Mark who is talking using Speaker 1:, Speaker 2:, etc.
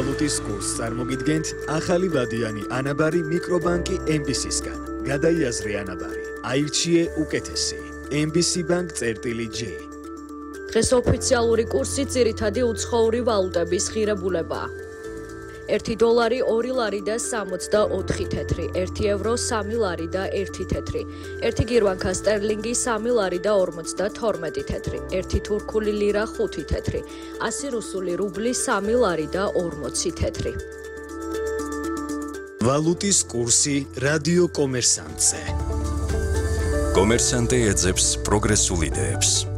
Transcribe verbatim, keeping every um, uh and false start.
Speaker 1: ვალუტის კურსს წარმოგიდგენთ ახალი ვადიანი ანაბარი მიკრობანკი ემ ბი სისგან. გადაიაზრე ანაბარი, აირჩიე უკეთესი. ემ ბი სი ბანკ წერტილი ჯი.
Speaker 2: დღეს ოფიციალური კურსი ძირითადი უცხოური ვალუტების ღირებულებაა. ერთი დოლარი ორი ლარი და სამოცდაოთხი თეთრი, ერთი ევრო სამი ლარი და ერთი თეთრი, ერთი გირვანქა სტერლინგი სამი ლარი და ორმოცდათორმეტი თეთრი, ერთი თურქული ლირა ხუთი თეთრი, ასი რუსული რუბლი სამი ლარი და ორმოცი თეთრი.
Speaker 1: ვალუტის კურსი რადიო კომერსანტზე.
Speaker 3: კომერსანტე ეძებს პროგრესულ იდეებს.